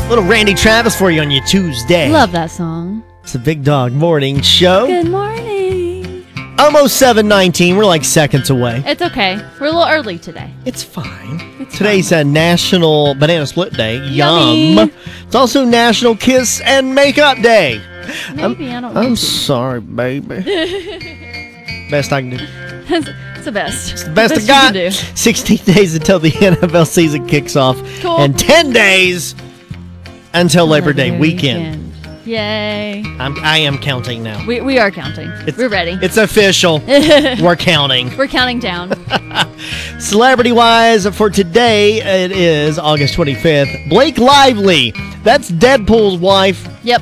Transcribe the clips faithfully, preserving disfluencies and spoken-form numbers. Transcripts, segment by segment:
Little Randy Travis for you on your Tuesday. Love that song. It's the Big Dog Morning Show. Good morning. Almost seven nineteen. We're like seconds away. It's okay. We're a little early today. It's fine. It's Today's fine. a National Banana Split Day. Yummy. Yum. It's also National Kiss and Makeup Day. Maybe I'm, I don't I'm want to. sorry, baby. Best I can do. It's the best. It's the best I you got. can do. sixteen days until the N F L season kicks off. Cool. And ten days until Labor Day Labor weekend. Yay. I'm, I am counting now. We, we are counting. It's- We're ready. It's official. We're counting. We're counting down. Celebrity-wise, for today, it is August twenty-fifth. Blake Lively. That's Deadpool's wife. Yep.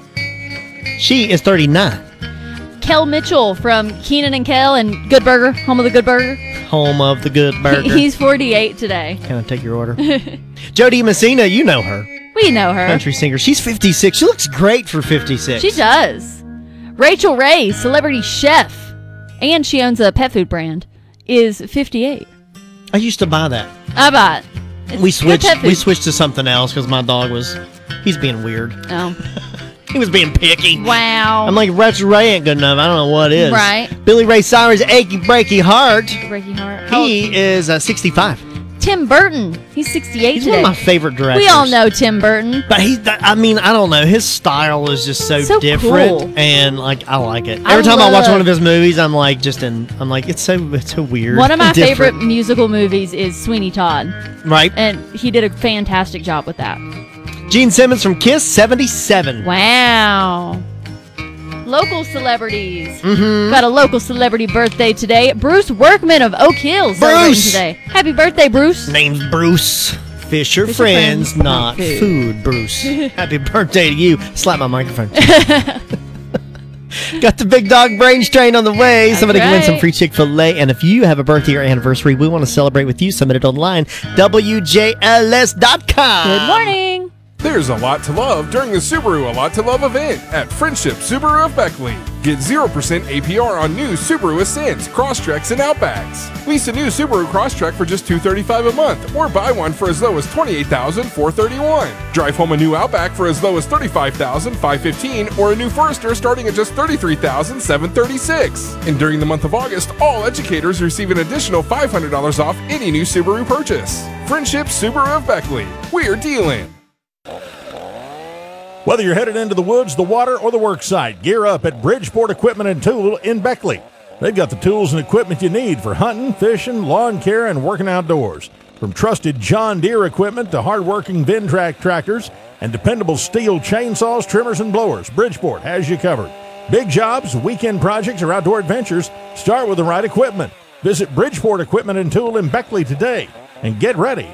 She is thirty-nine. Kel Mitchell from Keenan and Kel and Good Burger, home of the Good Burger. Home of the good burger. He's forty-eight today. Can I take your order? Jody Messina, you know her. We know her. Country singer. She's fifty-six. She looks great for fifty-six. She does. Rachel Ray, celebrity chef, and she owns a pet food brand, is fifty-eight. I used to buy that. I bought. It's We good switched pet food. We switched to something else because my dog was, he's being weird. Oh. He was being picky. Wow. I'm like, Rachel Ray ain't good enough. I don't know what is. Right. Billy Ray Cyrus, Achy Breaky Heart. Breaky heart. How old- He is uh, sixty-five. Tim Burton. He's sixty-eight He's today. one of my favorite directors. We all know Tim Burton. But he, I mean, I don't know. His style is just so, So different, cool. and like I like it. I Every time I watch love- one of his movies, I'm like, just in. I'm like, it's so, it's so weird. One of my and different. favorite musical movies is Sweeney Todd, Right? and he did a fantastic job with that. Gene Simmons from Kiss, seventy-seven. Wow. Local celebrities. Mm-hmm. Got a local celebrity birthday today. Bruce Workman of Oak Hill celebrating Bruce! today. Happy birthday, Bruce. Name's Bruce. Fisher, Fisher friends, friends, not not food. food. Bruce. Happy birthday to you. Slap my microphone. Got the Big Dog Brain Strain on the way. That's Somebody can win some right. free Chick-fil-A. And if you have a birthday or anniversary we want to celebrate with you, submit it online. W J L S dot com. Good morning. There's a lot to love during the Subaru A Lot to Love event at Friendship Subaru of Beckley. Get zero percent A P R on new Subaru Ascents, Crosstreks, and Outbacks. Lease a new Subaru Crosstrek for just two hundred thirty-five dollars a month, or buy one for as low as twenty-eight thousand four hundred thirty-one dollars. Drive home a new Outback for as low as thirty-five thousand five hundred fifteen dollars, or a new Forester starting at just thirty-three thousand seven hundred thirty-six dollars. And during the month of August, all educators receive an additional five hundred dollars off any new Subaru purchase. Friendship Subaru of Beckley. We're dealing. Whether you're headed into the woods, the water, or the work site, gear up at Bridgeport Equipment and Tool in Beckley. They've got the tools and equipment you need for hunting, fishing, lawn care, and working outdoors. From trusted John Deere equipment to hard-working Ventrac tractors and dependable steel chainsaws, trimmers, and blowers, Bridgeport has you covered. Big jobs, weekend projects, or outdoor adventures, start with the right equipment. Visit Bridgeport Equipment and Tool in Beckley today and get ready